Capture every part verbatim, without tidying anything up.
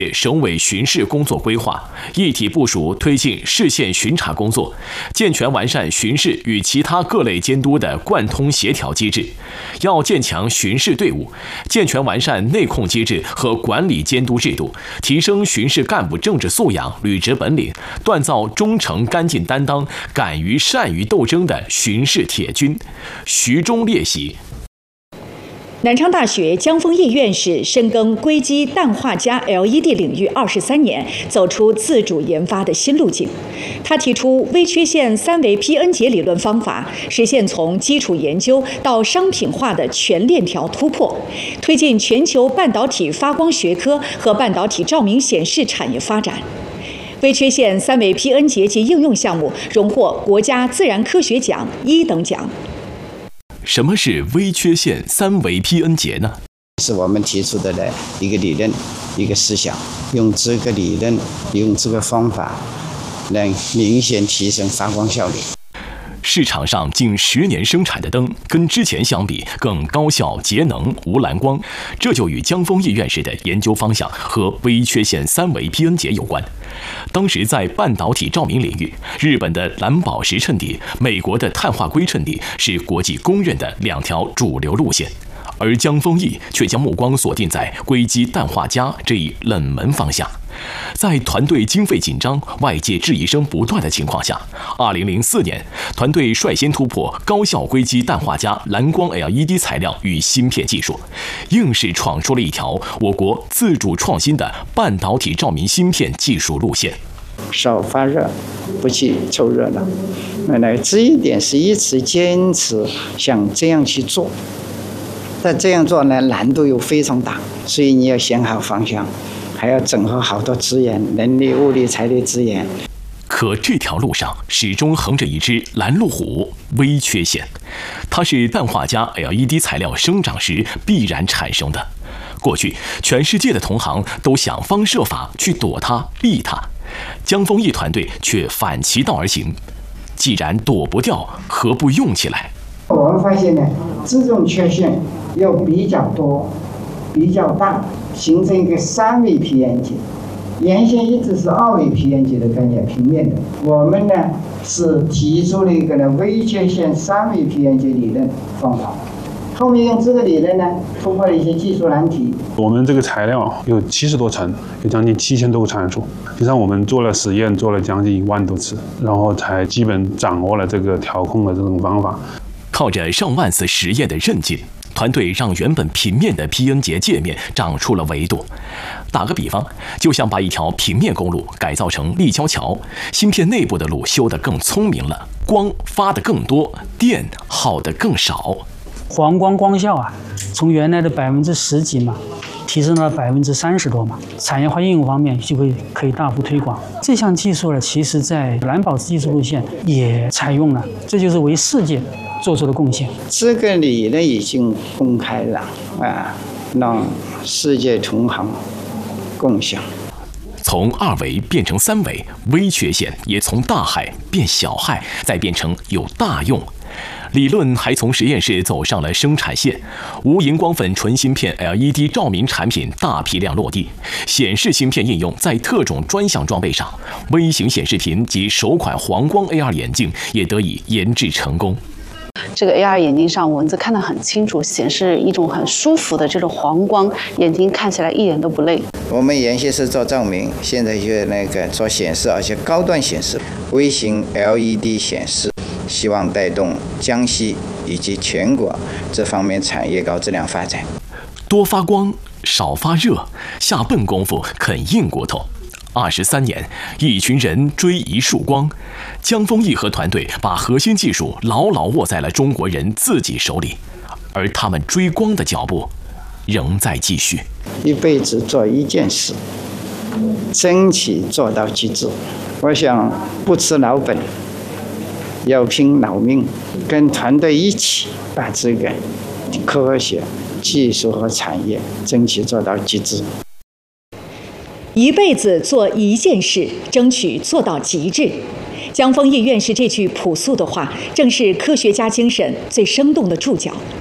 省委巡视工作规划，一体部署推进市县巡查工作，健全完善巡视与其他各类监督的贯通协调机制。要建强巡视队伍，健全完善内控机制和管理监督制度，提升巡视干部政治素养、履职本领，锻造忠诚、干劲担当、敢于善于斗争的巡视铁军。徐中列席。 南昌大学江丰毅院士深耕硅基氮化镓 L E D 领域二十三年，走出自主研发的新路径。他提出微缺陷三维 P N 结理论方法，实现从基础研究到商品化的全链条突破，推进全球半导体发光学科和半导体照明显示产业发展。微缺陷三维 P N 结及应用项目荣获国家自然科学奖一等奖。 什么是微缺陷三维 P N 结呢？ 是我们提出的的一个理论，一个思想，用这个理论，用这个方法，能明显提升发光效率。 市场上近十年生产的灯，跟之前相比更高效、节能、无蓝光，这就与江丰毅院士的研究方向和微缺陷三维 P N 结有关。当时在半导体照明领域，日本的蓝宝石衬底、美国的碳化硅衬底是国际公认的两条主流路线，而江丰毅却将目光锁定在硅基氮化镓这一冷门方向。在团队经费紧张、外界质疑声不断的情况下，二零零四年，团队率先突破高效硅基氮化镓蓝光 L E D 材料与芯片技术，硬是闯出了一条我国自主创新的半导体照明芯片技术路线。 少发热，不去凑热闹。那这一点是一直坚持想这样去做，但这样做呢，难度又非常大，所以你要选好方向。还要整合好多资源，人力、物力、财力资源。 可这条路上始终横着一只拦路虎——微缺陷，它是氮化镓 L E D 材料生长时必然产生的。过去，全世界的同行都想方设法去躲它、避它，江丰毅团队却反其道而行。既然躲不掉，何不用起来？ 我们发现呢，这种缺陷又比较多、比较大。形成一个三维 P N 结，原先一直是二维 P N 结的概念，平面的。我们呢是提出了一个呢微缺陷三维 P N 结理论方法，后面用这个理论呢突破了一些技术难题。 我们这个材料有七十多层，有将近七千多个参数。实际上我们做了实验，做了将近一万多次，然后才基本掌握了这个调控的这种方法。 靠着上万次实验的韧劲，团队让原本平面的 P N 结界面长出了维度。打个比方，就像把一条平面公路改造成立交桥，芯片内部的路修得更聪明了，光发得更多，电耗得更少。 黄光光效啊，从原来的百分之十几嘛，提升到百分之三十多嘛。产业化应用方面就会可以大幅推广。这项技术呢，其实在蓝宝石技术路线也采用了，这就是为世界做出的贡献。 这个理论已经公开了啊，让世界同行共享。 从二维变成三维，微缺陷也从大害变小害，再变成有大用。理论还从实验室走上了生产线，无荧光粉纯芯片 L E D 照明产品大批量落地，显示芯片应用在特种专项装备上，微型显示屏及首款黄光 A R 眼镜也得以研制成功。 这个 A R 眼镜上文字看得很清楚，显示一种很舒服的这种黄光，眼睛看起来一点都不累。 我们原先是做照明，现在就那个做显示，而且高端显示，微型 L E D 显示，希望带动江西以及全国这方面产业高质量发展。 多发光，少发热，下笨功夫啃硬骨头。二十三年，一群人追一束光，江丰毅和团队把核心技术牢牢握在了中国人自己手里，而他们追光的脚步仍在继续。 一辈子做一件事，争取做到极致。我想不吃老本，要拼老命，跟团队一起把这个科学、技术和产业争取做到极致。 一辈子做一件事，争取做到极致。江丰毅院士这句朴素的话，正是科学家精神最生动的注脚。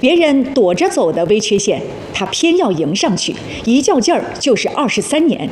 别人躲着走的微缺陷，他偏要迎上去，一较劲儿就是二十三年。